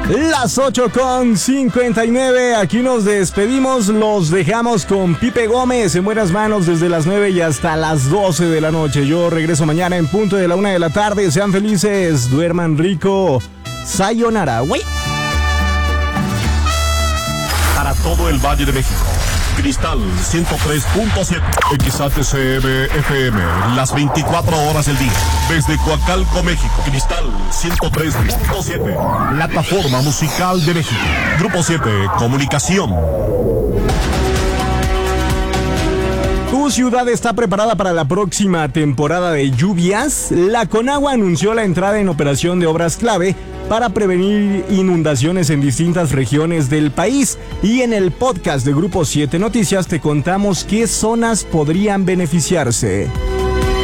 Las 8:59, aquí nos despedimos, los dejamos con Pipe Gómez en buenas manos desde las 9 y hasta las 12 de la noche. Yo regreso mañana en punto de la 1 de la tarde. Sean felices, duerman rico. Sayonara, güey. Para todo el Valle de México, Cristal 103.7, XHCM FM, las 24 horas del día. Desde Coacalco, México, Cristal 103.7, plataforma musical de México. Grupo 7, comunicación. ¿Tu ciudad está preparada para la próxima temporada de lluvias? La Conagua anunció la entrada en operación de obras clave para prevenir inundaciones en distintas regiones del país. Y en el podcast de Grupo 7 Noticias te contamos qué zonas podrían beneficiarse.